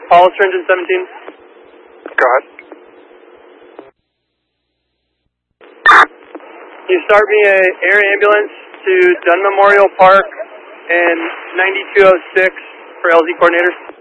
Hollister engine 17. Go ahead. Can you start me an air ambulance to Dunn Memorial Park and 9206 for LZ coordinators?